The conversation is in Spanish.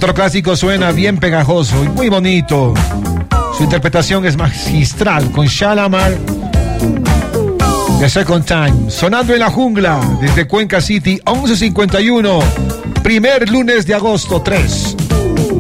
Otro clásico suena bien pegajoso y muy bonito. Su interpretación es magistral con Shalamar. The Second Time, sonando en la jungla desde Cuenca City, 11:51, primer lunes de agosto, 3.